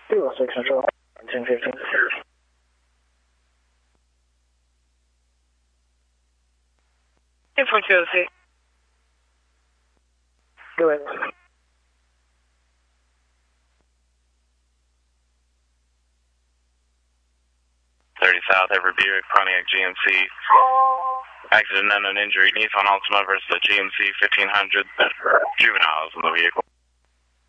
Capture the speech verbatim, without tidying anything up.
two oh six Central, ten fifteen. ten four two oh six. Go ahead. thirty South, Everett Buick, Pontiac G M C. Accident, unknown injury, Nissan Altima versus the G M C fifteen hundred. Juveniles in the vehicle.